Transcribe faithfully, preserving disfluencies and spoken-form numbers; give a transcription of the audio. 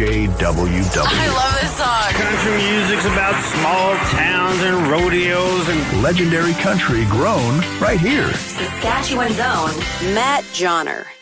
J W W. I love this song. Country music's about small towns and rodeos and legendary country grown right here. Saskatchewan's own Matt Johnner.